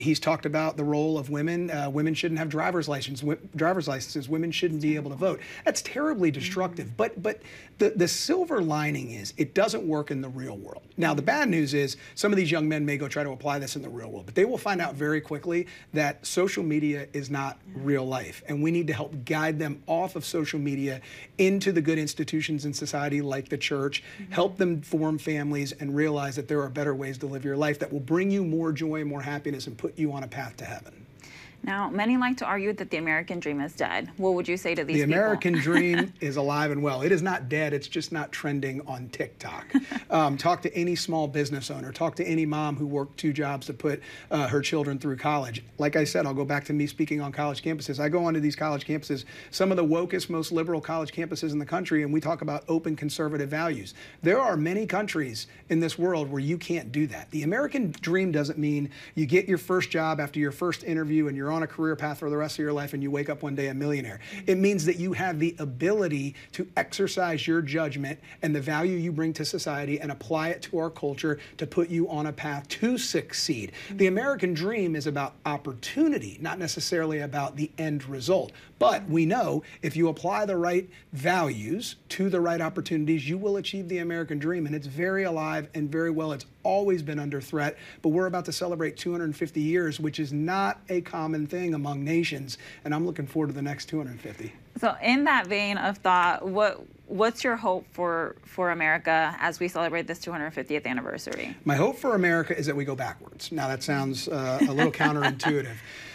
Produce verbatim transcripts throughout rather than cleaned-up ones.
He's talked about the role of women. Uh, women shouldn't have driver's licenses. Driver's licenses. Women shouldn't be able to vote. That's terribly destructive. But but the the silver lining is it doesn't work in the real world. Now the bad news is some of these young men may go try to apply this in the real world, but they will find out very quickly that social media is not real life, and we need to help guide them off of social media into the good institutions in society like the church. Mm-hmm. Help them form families and realize that there are better ways to live your life that will bring you more joy, more happiness, and put you on a path to heaven. Now, many like to argue that the American dream is dead. What would you say to these the people? The American dream is alive and well. It is not dead. It's just not trending on TikTok. um, talk to any small business owner. Talk to any mom who worked two jobs to put uh, her children through college. Like I said, I'll go back to me speaking on college campuses. I go onto these college campuses, some of the wokest, most liberal college campuses in the country, and we talk about open conservative values. There are many countries in this world where you can't do that. The American dream doesn't mean you get your first job after your first interview and you're on a career path for the rest of your life and you wake up one day a millionaire. It means that you have the ability to exercise your judgment and the value you bring to society and apply it to our culture to put you on a path to succeed. Mm-hmm. The American dream is about opportunity, not necessarily about the end result. But we know if you apply the right values to the right opportunities, you will achieve the American dream. And it's very alive and very well. It's always been under threat. But we're about to celebrate two hundred fifty years, which is not a common thing among nations. And I'm looking forward to the next two hundred fifty. So in that vein of thought, what what's your hope for, for America as we celebrate this two hundred fiftieth anniversary? My hope for America is that we go backwards. Now, that sounds uh, a little counterintuitive.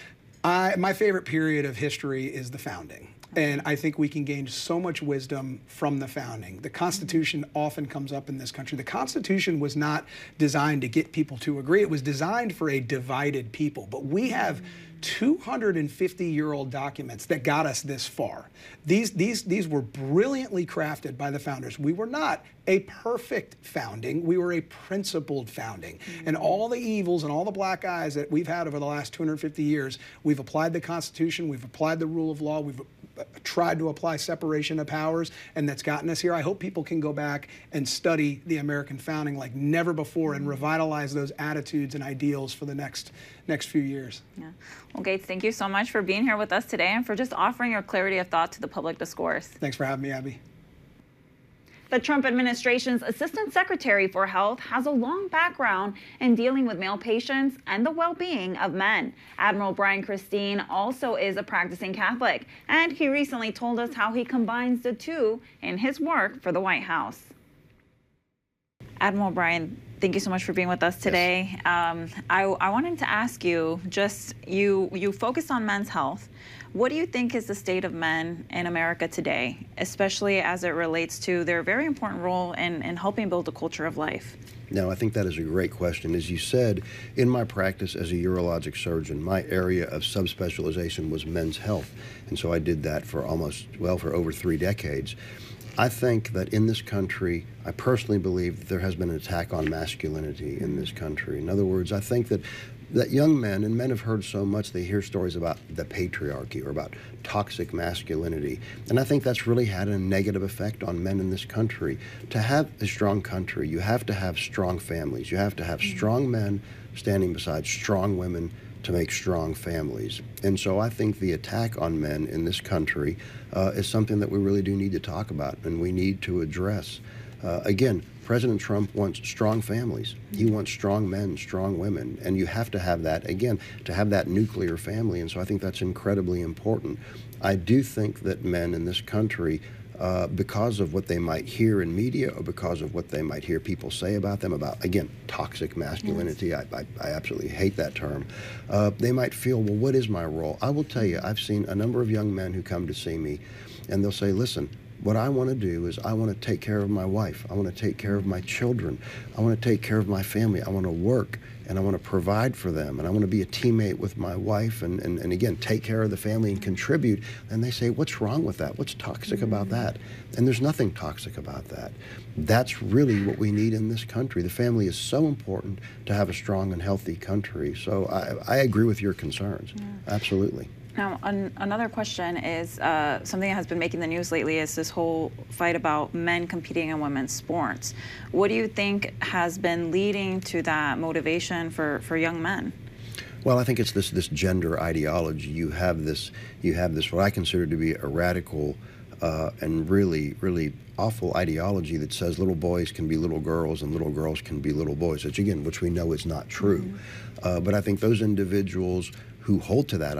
I, my favorite period of history is the founding. And I think we can gain so much wisdom from the founding. The Constitution often comes up in this country. The Constitution was not designed to get people to agree. It was designed for a divided people. But we have two hundred fifty year old documents that got us this far. These, these, these were brilliantly crafted by the founders. We were not a perfect founding. We were a principled founding. Mm-hmm. And all the evils and all the black eyes that we've had over the last two hundred fifty years, we've applied the Constitution, we've applied the rule of law, we've tried to apply separation of powers, and that's gotten us here. I hope people can go back and study the American founding like never before and revitalize those attitudes and ideals for the next next few years. Yeah. Well, Gates, thank you so much for being here with us today and for just offering your clarity of thought to the public discourse. Thanks for having me, Abby. The Trump administration's Assistant Secretary for Health has a long background in dealing with male patients and the well-being of men. Admiral Brian Christine also is a practicing Catholic, and he recently told us how he combines the two in his work for the White House. Admiral Brian, thank you so much for being with us today. Yes. Um, I, I wanted to ask you, just you, you focus on men's health. What do you think is the state of men in America today, especially as it relates to their very important role in, in helping build a culture of life? No, I think that is a great question. As you said, in my practice as a urologic surgeon, my area of subspecialization was men's health. And so I did that for almost, well, for over three decades. I think that in this country, I personally believe that there has been an attack on masculinity in this country. In other words, I think that that young men, and men have heard so much, they hear stories about the patriarchy or about toxic masculinity. And I think that's really had a negative effect on men in this country. To have a strong country, you have to have strong families. You have to have strong men standing beside strong women to make strong families. And so I think the attack on men in this country uh, is something that we really do need to talk about and we need to address. Uh, again, President Trump wants strong families. He wants strong men, strong women, and you have to have that, again, to have that nuclear family, and so I think that's incredibly important. I do think that men in this country, uh, because of what they might hear in media or because of what they might hear people say about them, about, again, toxic masculinity, yes. I, I, I absolutely hate that term, uh, they might feel, well, what is my role? I will tell you, I've seen a number of young men who come to see me, and they'll say, listen, what I want to do is I want to take care of my wife. I want to take care of my children. I want to take care of my family. I want to work and I want to provide for them. And I want to be a teammate with my wife and, and, and again, take care of the family and contribute. And they say, what's wrong with that? What's toxic about that? And there's nothing toxic about that. That's really what we need in this country. The family is so important to have a strong and healthy country. So I, I agree with your concerns. Yeah. Absolutely. Now, an, another question is uh, something that has been making the news lately is this whole fight about men competing in women's sports. What do you think has been leading to that motivation for, for young men? Well, I think it's this this gender ideology. You have this you have this what I consider to be a radical uh, and really really awful ideology that says little boys can be little girls and little girls can be little boys, which again, which we know is not true. Mm-hmm. uh, but I think those individuals who hold to that